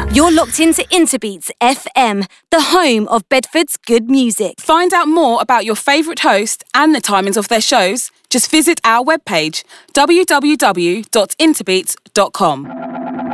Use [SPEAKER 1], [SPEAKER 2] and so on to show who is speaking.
[SPEAKER 1] You're locked into Interbeats FM, the home of Bedford's good music.
[SPEAKER 2] Find out more about your favourite host and the timings of their shows. Just visit our webpage, www.interbeats.com.